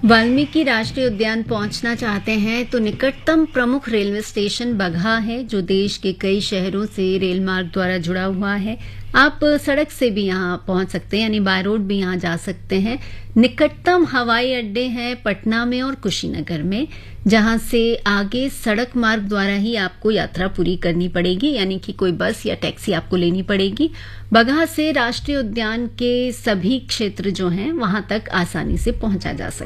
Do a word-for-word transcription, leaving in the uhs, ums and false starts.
वाल्मीकि राष्ट्रीय उद्यान पहुंचना चाहते हैं तो निकटतम प्रमुख रेलवे स्टेशन बगहा है, जो देश के कई शहरों से रेल मार्ग द्वारा जुड़ा हुआ है। आप सड़क से भी यहां पहुंच सकते हैं, यानी बाय रोड भी यहां जा सकते हैं। निकटतम हवाई अड्डे हैं पटना में और कुशीनगर में, जहां से आगे सड़क मार्ग द्वारा ही आपको यात्रा पूरी करनी पड़ेगी, यानी कि कोई बस या टैक्सी आपको लेनी पड़ेगी। बगहा से राष्ट्रीय उद्यान के सभी क्षेत्र जो हैं वहां तक आसानी से पहुंचा जा सकता है।